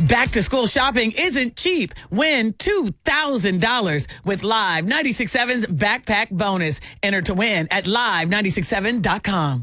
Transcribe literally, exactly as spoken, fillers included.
Back to school shopping isn't cheap. Win two thousand dollars with Live ninety-six point seven's Backpack Bonus. Enter to win at live ninety-six point seven dot com.